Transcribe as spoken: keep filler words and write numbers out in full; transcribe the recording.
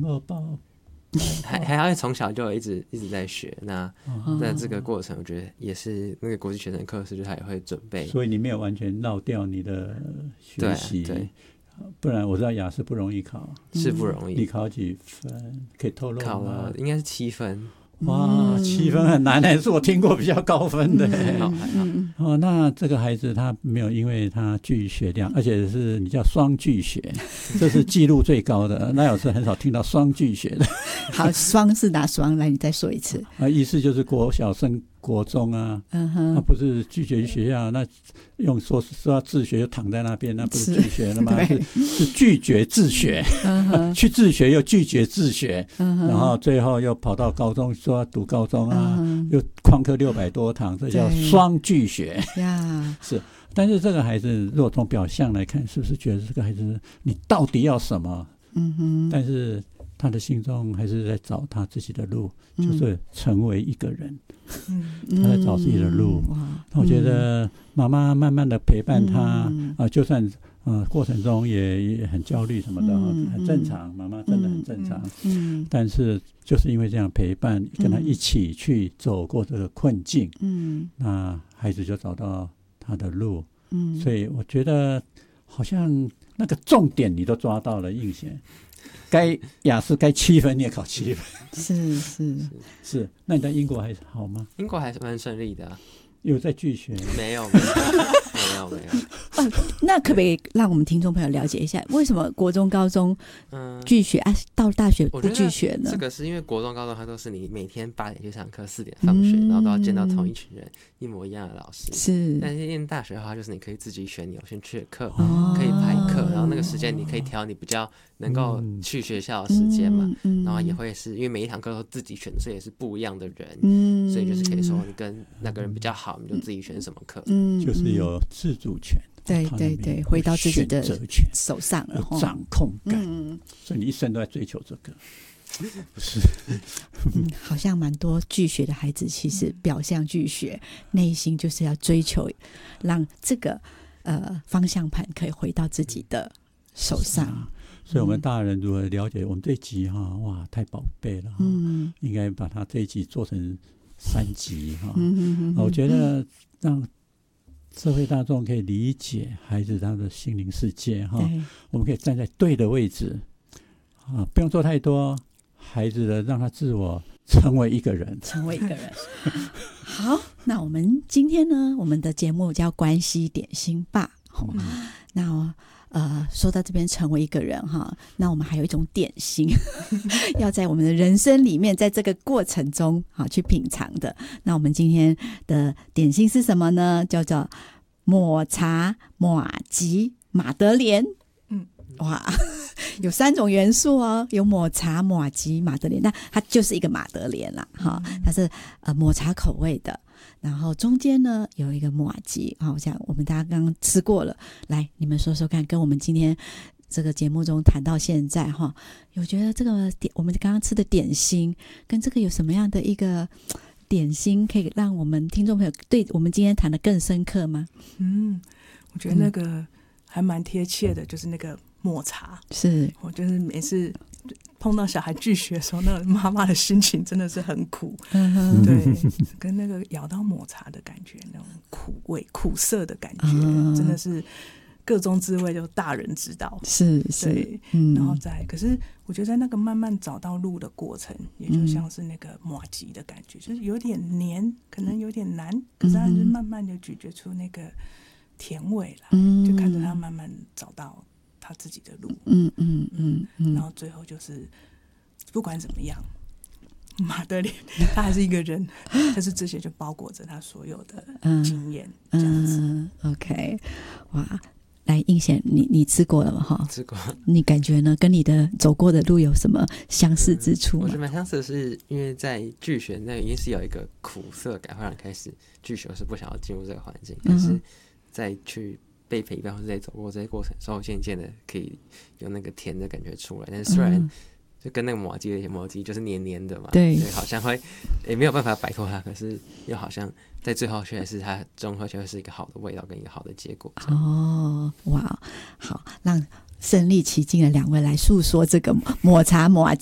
够抱。 还还要从小就一直一直在学，那在这个过程，我觉得也是那个国际学生课时，就他也会准备， 所以你没有完全绕掉你的学习， 对，对， 不然我知道雅思不容易考， 是不容易。 你考几分？可以透露吗？ 考了应该是七分。 哇，七分很难，还是我听过比较高分的。 嗯嗯、 哦，那这个孩子他没有因为他拒学量，而且是你叫双拒学，这是记录最高的。那有时很少听到双拒学的。 好，双是哪双？来，你再说一次。 啊，意思就是国小升国中啊， 嗯哼， 他不是拒绝学校，那用说说要自学就躺在那边，那不是拒学了吗？是, 是, 是拒绝自学，嗯、去自学又拒绝自学，嗯、然后最后又跑到高中说要读高中啊，嗯、又旷课六百多堂，这叫双拒学呀。是，但是这个孩子如果从表象来看，是不是觉得这个孩子你到底要什么？嗯哼，但是他的心中还是在找他自己的路，嗯、就是成为一个人。嗯、他在找自己的路。嗯、我觉得妈妈慢慢的陪伴他，嗯呃、就算、呃、过程中 也, 也很焦虑什么的，嗯、很正常，妈妈真的很正常。嗯、但是就是因为这样陪伴，跟他一起去走过这个困境，嗯、那孩子就找到他的路。嗯、所以我觉得好像那个重点你都抓到了，应贤。该雅思该七分你也考七分， 是是是, 是。那你在英国还好吗？ 英国还是蛮顺利的、啊。 有在拒学？ 没有没有没有没有、 啊。那可不可以让我们听众朋友了解一下，为什么国中高中拒学、嗯、啊，到大学不拒学呢？ 这个是因为国中高中它都是你每天八点去上课，四点放学、嗯、然后都要见到同一群人，一模一样的老师。 是。 但是念大学的话，就是你可以自己选你有兴趣的课、哦、可以排课，然后那个时间你可以挑你比较能够去学校的时间嘛、嗯嗯、然后也会是因为每一堂课都自己选，所以也是不一样的人、嗯、所以就是可以说你跟那个人比较好，你就自己选什么课、嗯、 就是有自主权。 对对对，回到自己的手上了， 有掌控感、嗯、所以你一生都在追求这个。不是、 嗯、好像蛮多拒学的孩子其实表象拒学，内心就是要追求让这个呃方向盘可以回到自己的手上、啊、 所以我们大人如何了解我们这一集哈，哇太宝贝了、嗯、应该把它这一集做成三集哈、嗯嗯嗯、我觉得让社会大众可以理解孩子他的心灵世界哈，我们可以站在对的位置啊，不用做太多，孩子的让他自我成为一个人， 成为一个人。好，那我们今天呢，我们的节目叫关系点心吧。嗯、那呃，说到这边成为一个人哈，那我们还有一种点心，要在我们的人生里面，在这个过程中好去品尝的。那我们今天的点心是什么呢？叫做抹茶马吉马德莲。嗯，哇，有三种元素哦，有抹茶、马吉、马德莲，那它就是一个马德莲啦，哈，它是呃抹茶口味的。然后中间呢有一个马吉，好像我们大家刚刚吃过了，来你们说说看，跟我们今天这个节目中谈到现在哈，有觉得这个点我们刚刚吃的点心跟这个有什么样的一个点心可以让我们听众朋友对我们今天谈的更深刻吗？ 嗯，我觉得那个还蛮贴切的，就是那个抹茶， 是我就是每次碰到小孩拒学的时候，那个妈妈的心情真的是很苦，嗯、对，跟那个咬到抹茶的感觉，那种苦味、苦涩的感觉，嗯、真的是各中滋味，就大人知道。 是是， 对，嗯、然后再，可是我觉得在那个慢慢找到路的过程，也就像是那个麻糬的感觉，就是有点黏，可能有点难，可是还是慢慢的咀嚼出那个甜味来，嗯、就看着他慢慢找到他自己的路，嗯嗯嗯嗯，然后最后就是不管怎么样，马德莲他还是一个人，但是这些就包裹着他所有的经验，嗯、这样子。 嗯、OK， 哇，来应贤，你你吃过了吗？哈， 吃过。 你感觉呢？跟你的走过的路有什么相似之处吗？ 嗯、我觉得蛮相似的是，因为在拒学那一定是有一个苦涩感，会让你开始拒学，是不想要进入这个环境，但是再去被陪伴或者在走过这些过程之后，渐渐的可以有那个甜的感觉出来。但是虽然就跟那个麻糬的麻糬就是黏黏的嘛， 对， 所以好像会也没有办法摆脱它，可是又好像在最后却是它综合起来是一个好的味道跟一个好的结果。 哦，哇，好，让身临其境的两位来诉说这个抹茶麻